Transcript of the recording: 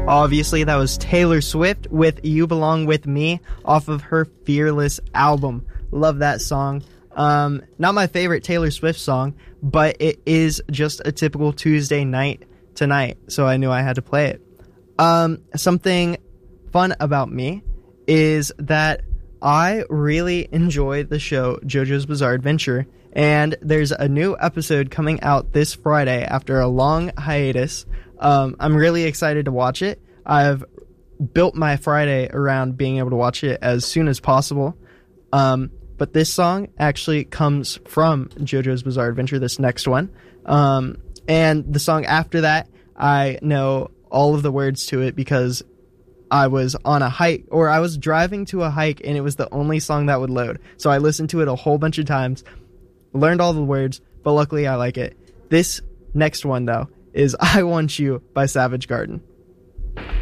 Obviously, that was Taylor Swift with You Belong With Me off of her Fearless album. Love that song. Not my favorite Taylor Swift song, but it is just a typical Tuesday night tonight, so I knew I had to play it. Something fun about me is that I really enjoy the show JoJo's Bizarre Adventure, and there's a new episode coming out this Friday after a long hiatus. I'm really excited to watch it. I've built my Friday around being able to watch it as soon as possible. But this song actually comes from JoJo's Bizarre Adventure, this next one. And the song after that, I know all of the words to it because I was on a hike, or I was driving to a hike, and it was the only song that would load. So I listened to it a whole bunch of times, learned all the words, but luckily I like it. This next one, though, is I Want You by Savage Garden.